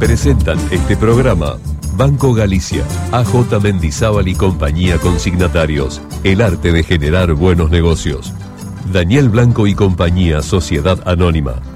Presentan este programa Banco Galicia, AJ Mendizábal y compañía consignatarios. El arte de generar buenos negocios. Daniel Blanco y compañía, Sociedad Anónima.